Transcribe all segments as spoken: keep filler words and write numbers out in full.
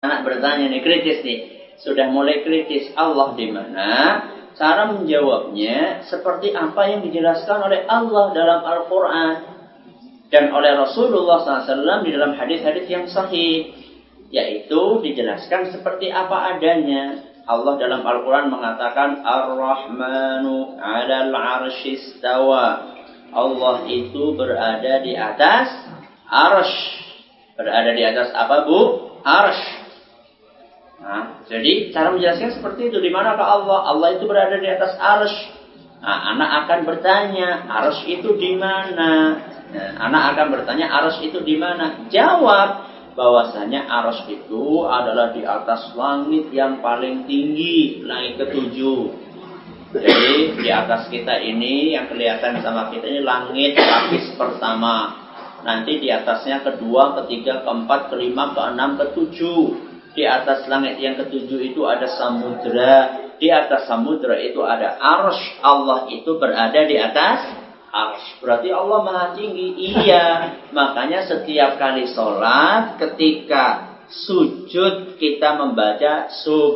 Anak bertanya nih, kritis nih. Sudah mulai kritis, Allah di mana? Cara menjawabnya seperti apa yang dijelaskan oleh Allah dalam Al-Quran dan oleh Rasulullah shallallahu alaihi wasallam di dalam hadis-hadis yang sahih, yaitu dijelaskan seperti apa adanya. Allah dalam Al-Quran mengatakan Ar-Rahmanu 'alal 'arsy istawa. Allah itu berada di atas arsy. Berada di atas apa, Bu? Arsy. Nah, jadi cara menjelaskan seperti itu. Di manakah Allah? Allah itu berada di atas arsy. Nah, anak akan bertanya, arsy itu di mana? Nah, anak akan bertanya, arsy itu di mana? Jawab bahwasanya arsy itu adalah di atas langit yang paling tinggi, langit ketujuh. Jadi di atas kita ini yang kelihatan sama kita ini langit lapis pertama. Nanti di atasnya kedua, ketiga, keempat, kelima, keenam, ketujuh. Di atas langit yang ketujuh itu ada samudra. Di atas samudra itu ada arsy. Allah itu berada di atas arsy. Berarti Allah maha tinggi. Iya. Makanya setiap kali sholat, ketika sujud kita membaca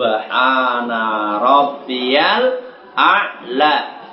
Subhana Rabbiyal A'la.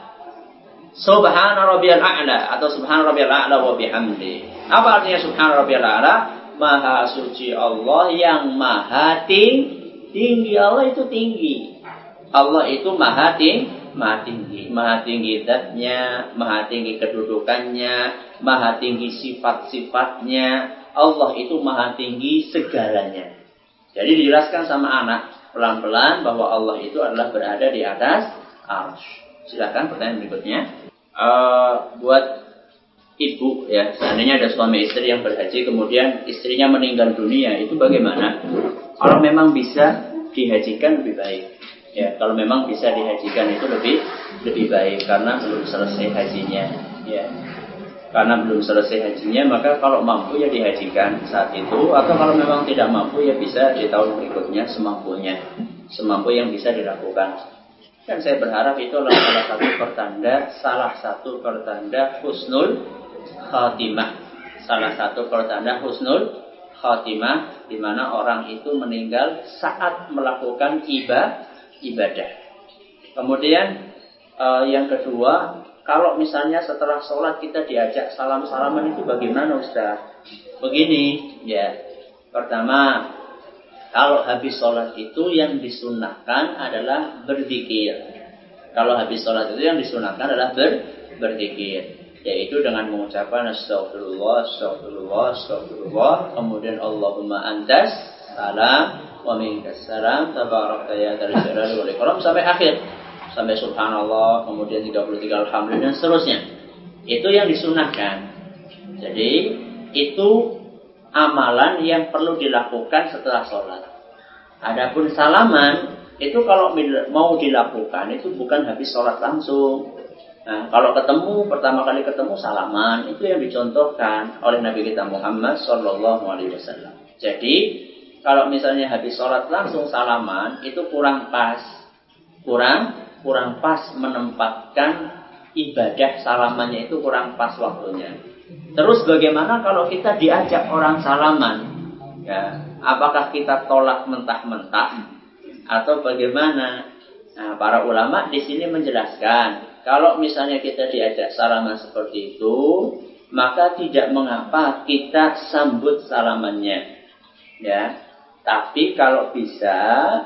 Subhana Rabbiyal A'la atau Subhana Rabbiyal A'la wa bihamdi. Apa artinya Subhana Rabbiyal A'la? Maha suci Allah yang maha tinggi. Tinggi Allah itu tinggi. Allah itu maha tinggi, maha tinggi, maha tinggi zatnya, maha tinggi kedudukannya, maha tinggi sifat-sifatnya. Allah itu maha tinggi segalanya. Jadi dijelaskan sama anak pelan-pelan bahwa Allah itu adalah berada di atas arsy. Silakan pertanyaan berikutnya. Uh, buat ibu ya, seandainya ada suami istri yang berhaji kemudian istrinya meninggal dunia, itu bagaimana? Kalau memang bisa dihajikan lebih baik. Ya, kalau memang bisa dihajikan itu lebih lebih baik karena belum selesai hajinya. Ya, karena belum selesai hajinya, maka kalau mampu ya dihajikan saat itu, atau kalau memang tidak mampu ya bisa di tahun berikutnya semampunya, semampu yang bisa dilakukan. Dan saya berharap itu adalah salah satu pertanda, salah satu pertanda husnul khatimah. Salah satu pertanda husnul khatimah di mana orang itu meninggal saat melakukan ibadah. ibadah. Kemudian uh, yang kedua, kalau misalnya setelah sholat kita diajak salam-salaman itu bagaimana, Ustaz? Begini, ya. Pertama, kalau habis sholat itu yang disunahkan adalah berzikir. Kalau habis sholat itu yang disunahkan adalah ber, berzikir. Yaitu dengan mengucapkan astagfirullah, astagfirullah, astagfirullah. Kemudian Allahumma antas salam wa minkas salam tabarakta ya dzal jalali wal ikram sampai akhir. Sampai subhanallah, kemudian tiga puluh tiga alhamdulillah dan seterusnya. Itu yang disunahkan. Jadi itu amalan yang perlu dilakukan setelah sholat. Adapun salaman itu kalau mau dilakukan itu bukan habis sholat langsung. Nah, kalau ketemu, pertama kali ketemu salaman, itu yang dicontohkan oleh Nabi kita Muhammad Sallallahu Alaihi Wasallam. Jadi, kalau misalnya habis sholat langsung salaman, itu kurang pas. Kurang, kurang pas menempatkan ibadah salamannya itu kurang pas waktunya. Terus bagaimana kalau kita diajak orang salaman? Ya, apakah kita tolak mentah-mentah? Atau bagaimana? Nah, para ulama di sini menjelaskan. Kalau misalnya kita diajak salaman seperti itu, maka tidak mengapa kita sambut salamannya. Ya, tapi kalau bisa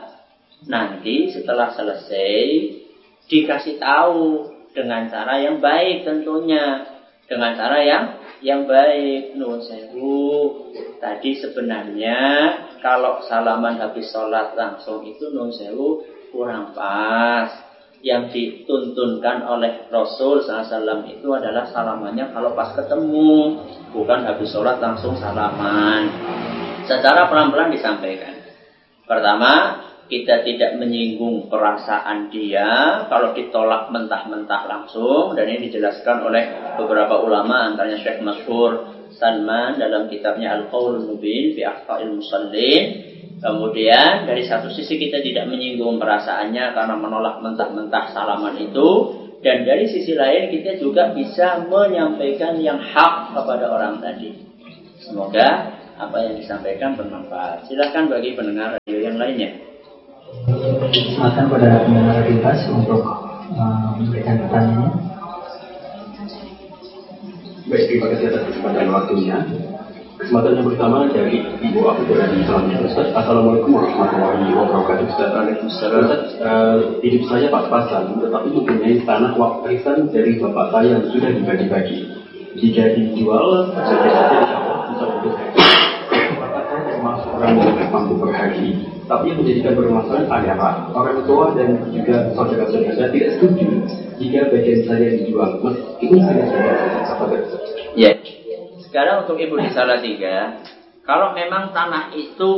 nanti setelah selesai dikasih tahu dengan cara yang baik tentunya, dengan cara yang yang baik. Nuwun sewu. Tadi sebenarnya kalau salaman habis sholat langsung itu nuwun sewu kurang pas. Yang dituntunkan oleh Rasul sallallahu alaihi wasallam itu adalah salamannya kalau pas ketemu, bukan habis sholat langsung salaman. Secara pelan-pelan disampaikan. Pertama, kita tidak menyinggung perasaan dia kalau ditolak mentah-mentah langsung, dan ini dijelaskan oleh beberapa ulama, antaranya Syekh Masyhur Salman dalam kitabnya Al-Qaulul Mubin fi Akhta'il Musallin. Kemudian dari satu sisi kita tidak menyinggung perasaannya karena menolak mentah-mentah salaman itu, dan dari sisi lain kita juga bisa menyampaikan yang hak kepada orang tadi. Semoga apa yang disampaikan bermanfaat. Silakan bagi pendengar radio yang lainnya. Silakan pada pendengar bebas untuk uh, memberikan pertanyaan. Baik, terima kasih atas kesempatan waktunya. Kesempatan yang pertama dari Ibu Aku dari Selandia Ustaz. Assalamualaikum warahmatullahi wabarakatuh. Ustaz, Waalaikumsalam. Ustaz, uh, hidup saya pas-pasan, tetapi mempunyai tanah warisan dari bapak saya yang sudah dibagi-bagi. Jika dijual, saja saja bisa untuk saya. Bapak saya termasuk orang yang mampu berhaji, tapi yang menjadikan permasalahan adalah orang tua dan juga saudara-saudara saya tidak setuju jika bagian saya dijual. Meskipun saya sudah apa Ya. Sekarang untuk Ibu di Salatiga, kalau memang tanah itu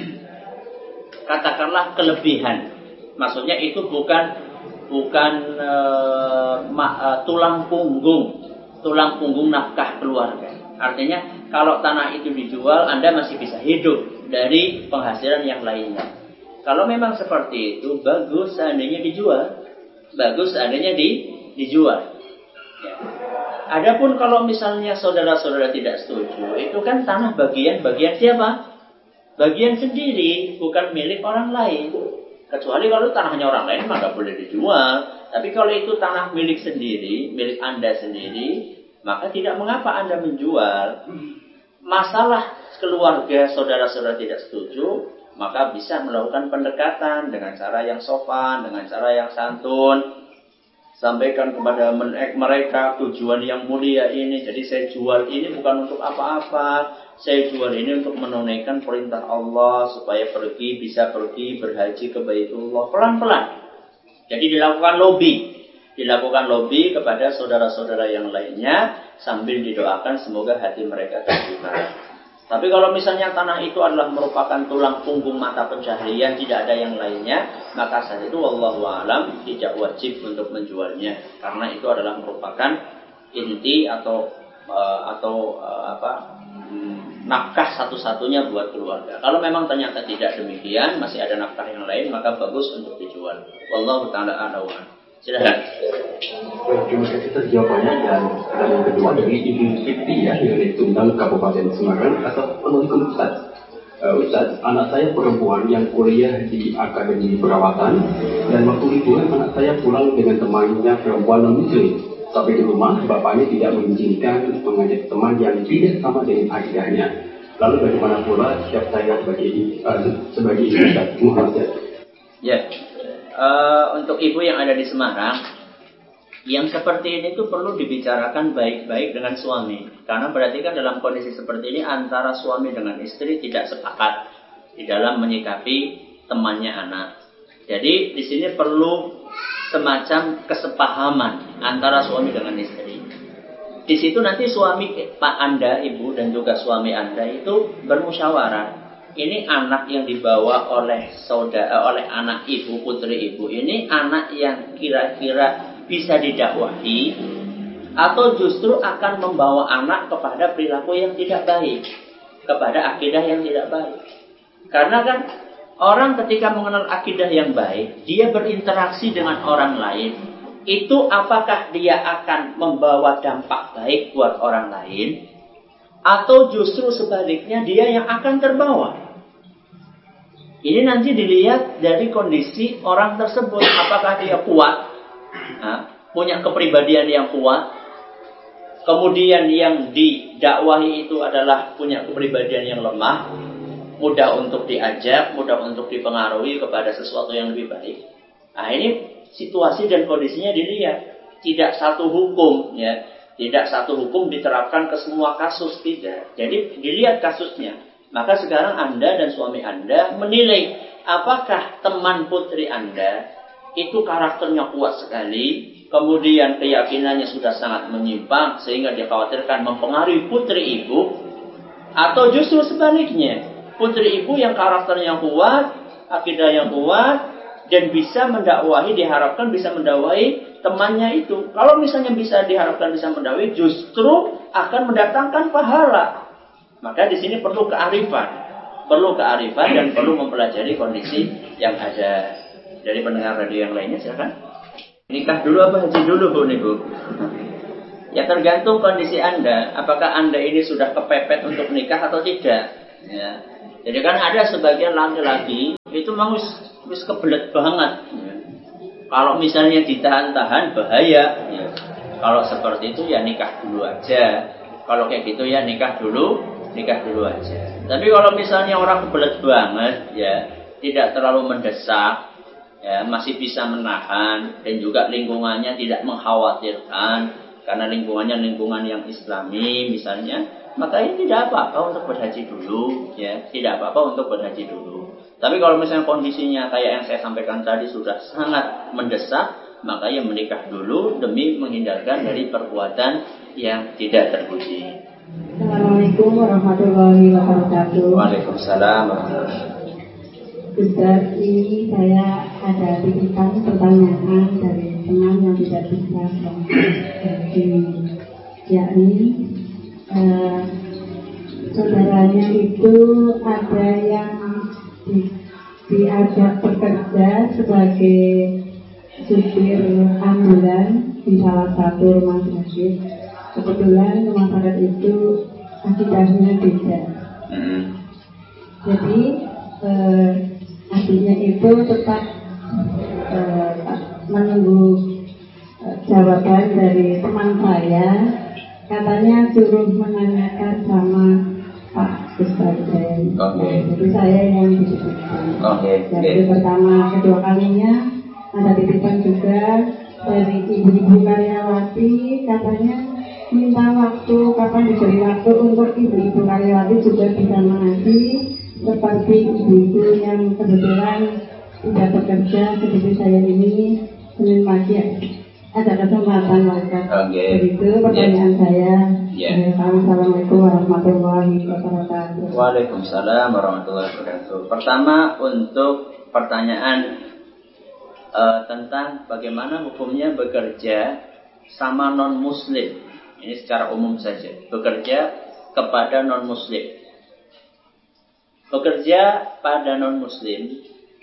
katakanlah kelebihan, maksudnya itu bukan bukan e, ma, e, tulang punggung, tulang punggung nafkah keluarga. Artinya kalau tanah itu dijual, Anda masih bisa hidup dari penghasilan yang lainnya. Kalau memang seperti itu, bagus seandainya dijual, bagus seandainya di, dijual. Ya. Adapun kalau misalnya saudara-saudara tidak setuju, itu kan tanah bagian-bagian siapa? Bagian sendiri, bukan milik orang lain. Kecuali kalau tanahnya orang lain, maka boleh dijual. Tapi kalau itu tanah milik sendiri, milik Anda sendiri, maka tidak mengapa Anda menjual. Masalah keluarga saudara-saudara tidak setuju, maka bisa melakukan pendekatan dengan cara yang sopan, dengan cara yang santun. Sampaikan kepada mereka tujuan yang mulia ini. Jadi saya jual ini bukan untuk apa-apa. Saya jual ini untuk menunaikan perintah Allah supaya pergi, bisa pergi berhaji ke Baitullah pelan-pelan. Jadi dilakukan lobby. Dilakukan lobby kepada saudara-saudara yang lainnya sambil didoakan semoga hati mereka terbuka. Tapi kalau misalnya tanah itu adalah merupakan tulang punggung mata pencaharian, tidak ada yang lainnya, maka saat itu wallahu a'lam tidak wajib untuk menjualnya, karena itu adalah merupakan inti atau uh, atau uh, apa hmm, nafkah satu-satunya buat keluarga. Kalau memang ternyata tidak demikian, masih ada nafkah yang lain, maka bagus untuk dijual. Wallahu ta'ala a'lam. Silakan. Terima kasih atas jawabannya. Dan yang kedua dari Ibu Siti ya, dari Tunggal Kabupaten Semarang. Assalamualaikum Ustaz. Uh, Ustaz, anak saya perempuan yang kuliah di Akademi Perawatan, dan waktu liburan anak saya pulang dengan temannya perempuan non-muslim. Tapi di rumah bapaknya tidak mengizinkan mengajak teman yang tidak sama dengan akidahnya. Lalu bagaimana pula sikap saya sebagai uh, sebagai ibu Ustaz? Muhammad. Ya. Uh, untuk ibu yang ada di Semarang, yang seperti ini tuh perlu dibicarakan baik-baik dengan suami. Karena berarti kan dalam kondisi seperti ini antara suami dengan istri tidak sepakat di dalam menyikapi temannya anak. Jadi di sini perlu semacam kesepahaman antara suami dengan istri. Di situ nanti suami Pak Anda, ibu dan juga suami Anda itu bermusyawarah. Ini anak yang dibawa oleh saudara, oleh anak ibu, putri ibu ini anak yang kira-kira bisa didakwahi atau justru akan membawa anak kepada perilaku yang tidak baik, kepada akidah yang tidak baik. Karena kan orang ketika mengenal akidah yang baik, dia berinteraksi dengan orang lain, itu apakah dia akan membawa dampak baik buat orang lain atau justru sebaliknya dia yang akan terbawa. Ini nanti dilihat dari kondisi orang tersebut. Apakah dia kuat, nah, punya kepribadian yang kuat, kemudian yang didakwahi itu adalah punya kepribadian yang lemah, mudah untuk diajak, mudah untuk dipengaruhi kepada sesuatu yang lebih baik. Nah ini situasi dan kondisinya dilihat. Tidak satu hukum, ya, tidak satu hukum diterapkan ke semua kasus, tidak. Jadi dilihat kasusnya. Maka sekarang Anda dan suami Anda menilai apakah teman putri Anda itu karakternya kuat sekali, kemudian keyakinannya sudah sangat menyimpang sehingga dikhawatirkan mempengaruhi putri ibu, atau justru sebaliknya, putri ibu yang karakternya kuat, akidah yang kuat, dan bisa mendakwahi, diharapkan bisa mendakwahi temannya itu. Kalau misalnya bisa diharapkan bisa mendakwahi, justru akan mendatangkan pahala. Maka di sini perlu kearifan, perlu kearifan dan perlu mempelajari kondisi yang ada. Dari pendengar radio yang lainnya, silakan. Nikah dulu apa haji dulu, Bu? Nih, Bu? Ya tergantung kondisi Anda. Apakah Anda ini sudah kepepet untuk nikah atau tidak? Ya. Jadi kan ada sebagian laki-laki itu memang wis wis kebelet banget. Ya. Kalau misalnya ditahan-tahan bahaya. Ya. Kalau seperti itu ya nikah dulu aja. Kalau kayak gitu ya nikah dulu, nikah dulu aja. Tapi kalau misalnya orang kebelet banget, ya tidak terlalu mendesak, ya masih bisa menahan dan juga lingkungannya tidak mengkhawatirkan. Karena lingkungannya lingkungan yang Islami misalnya, maka ya tidak apa-apa untuk berhaji dulu, ya tidak apa-apa untuk berhaji dulu. Tapi kalau misalnya kondisinya kayak yang saya sampaikan tadi sudah sangat mendesak, maka ya menikah dulu demi menghindarkan dari perbuatan yang tidak terpuji. Assalamualaikum warahmatullahi wabarakatuh. Waalaikumsalam warahmatullahi wabarakatuh. Ustaz, ini saya ada titipan pertanyaan dari teman yang tidak bisa berhaji, yakni eh, saudaranya itu ada yang di, diajak bekerja sebagai supir ambulan di salah satu rumah sakit. Kebetulan rumah sakit itu akidahnya beda. Hmm. Jadi eh, adiknya itu tetap eh, menunggu eh, jawaban dari teman saya. Katanya suruh menanyakan sama Pak Ustaz. Oke. Okay. Jadi saya yang disebutkan. Oke. Okay. Jadi okay. Pertama, kedua kalinya ada titipan juga dari ibu-ibu karyawati, katanya minta waktu, kapan diberi waktu untuk ibu-ibu karyawati juga bisa mengaji seperti ibu-ibu yang kebetulan tidak bekerja seperti saya ini. Senin pagi ada kesempatan mereka. Okay. Begitu pertanyaan yeah. saya. Yeah. Assalamualaikum warahmatullahi wabarakatuh. Waalaikumsalam warahmatullahi wabarakatuh. Pertama untuk pertanyaan uh, tentang bagaimana hukumnya bekerja sama non muslim. Ini secara umum saja. Bekerja kepada non muslim. Bekerja pada non muslim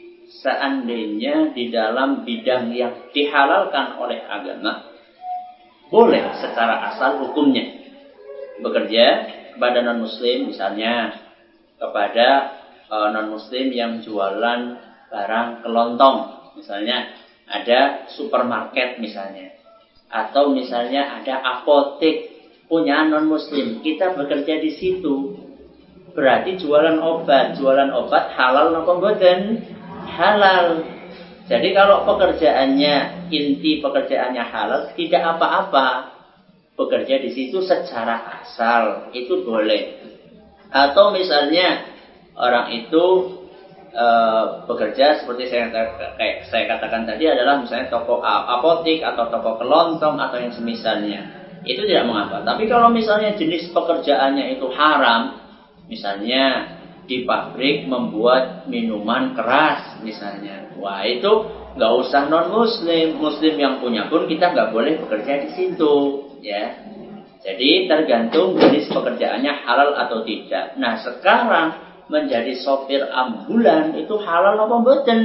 seandainya di dalam bidang yang dihalalkan oleh agama, boleh secara asal hukumnya. Bekerja kepada non muslim, misalnya kepada uh, non muslim yang jualan barang kelontong, misalnya ada supermarket misalnya, atau misalnya ada apotek punya non muslim, kita bekerja di situ. Berarti jualan obat, jualan obat halal napa mboten? Halal. Jadi kalau pekerjaannya, inti pekerjaannya halal, tidak apa-apa. Bekerja di situ secara asal itu boleh. Atau misalnya orang itu e, bekerja seperti saya kayak saya katakan tadi adalah misalnya toko apotek atau toko kelontong atau yang semisalnya, itu tidak mengapa. Tapi kalau misalnya jenis pekerjaannya itu haram, misalnya di pabrik membuat minuman keras misalnya, wah itu nggak usah non muslim, muslim yang punya pun kita nggak boleh bekerja di situ, ya. Jadi tergantung jenis pekerjaannya halal atau tidak. Nah sekarang menjadi sopir ambulan itu halal apa mboten?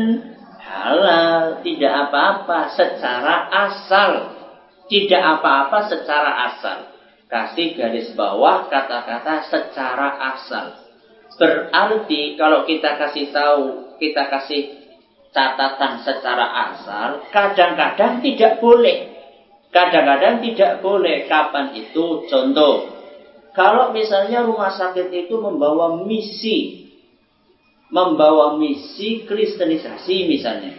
Halal, tidak apa-apa secara asal, tidak apa-apa secara asal. Kasih garis bawah kata-kata secara asal. Berarti kalau kita kasih tahu, kita kasih catatan secara asal, kadang-kadang tidak boleh. Kadang-kadang tidak boleh. Kapan itu? Contoh, kalau misalnya rumah sakit itu membawa misi, membawa misi kristenisasi misalnya,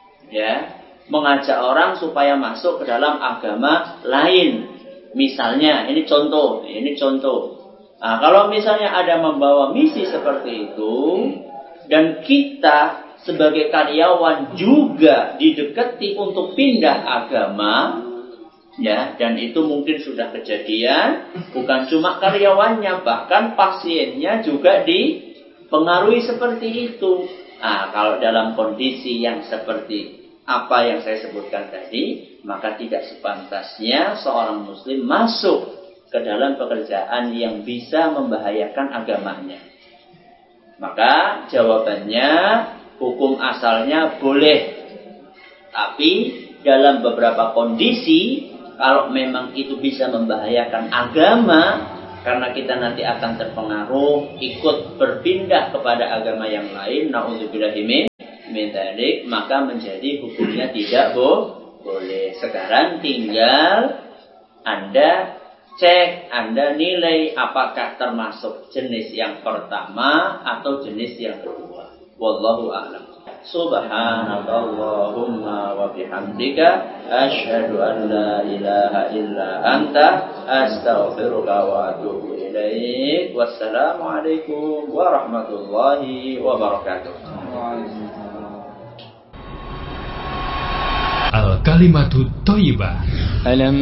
ya, mengajak orang supaya masuk ke dalam agama lain. Misalnya, ini contoh, ini contoh. Nah, kalau misalnya ada membawa misi seperti itu dan kita sebagai karyawan juga didekati untuk pindah agama, ya, dan itu mungkin sudah kejadian, bukan cuma karyawannya, bahkan pasiennya juga dipengaruhi seperti itu. Nah, kalau dalam kondisi yang seperti apa yang saya sebutkan tadi, maka tidak sepantasnya seorang muslim masuk ke dalam pekerjaan yang bisa membahayakan agamanya. Maka jawabannya hukum asalnya boleh. Tapi dalam beberapa kondisi, kalau memang itu bisa membahayakan agama, karena kita nanti akan terpengaruh ikut berpindah kepada agama yang lain, na'udzubillahi min dzalik, maka menjadi hukumnya tidak bo- boleh. Sekarang tinggal Anda cek, Anda nilai apakah termasuk jenis yang pertama atau jenis yang kedua. Wallahu a'lam. Subhanakallahumma wa bihamdika asyhadu an la ilaha illa anta astaghfiruka wa atubu ilaik. Wassalamualaikum warahmatullahi wabarakatuh. Al-Kalimatu Thayyibah.